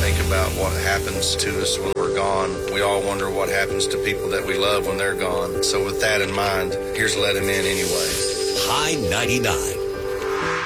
think about what happens to us when we're gone. We all wonder what happens to people that we love when they're gone. So with that in mind, here's Let Him In Anyway. High 99.